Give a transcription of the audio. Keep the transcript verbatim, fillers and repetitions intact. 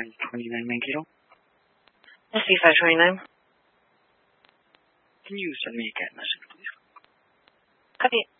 twenty-nine Mankato. S C five twenty-nine. Can you send me a cat message, please? Copy.